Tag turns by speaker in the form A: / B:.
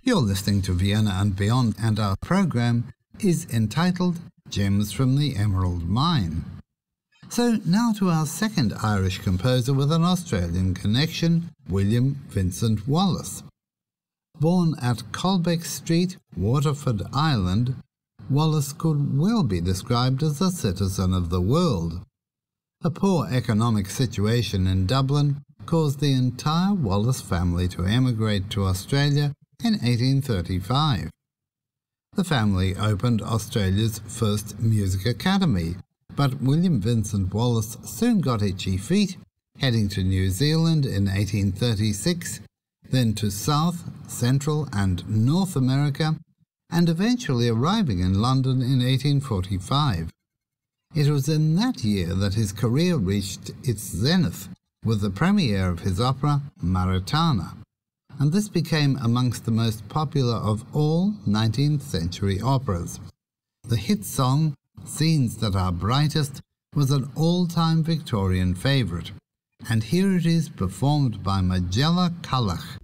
A: You're listening to Vienna and Beyond, and our program is entitled Gems from the Emerald Mine. So now to our second Irish composer with an Australian connection, William Vincent Wallace. Born at Colbeck Street, Waterford, Ireland, Wallace could well be described as a citizen of the world. A poor economic situation in Dublin caused the entire Wallace family to emigrate to Australia in 1835. The family opened Australia's first music academy, but William Vincent Wallace soon got itchy feet, heading to New Zealand in 1836, then to South, Central and North America, and eventually arriving in London in 1845. It was in that year that his career reached its zenith with the premiere of his opera Maritana, and this became amongst the most popular of all 19th century operas. The hit song, Scenes That Are Brightest, was an all-time Victorian favourite, and here it is performed by Majella Kallach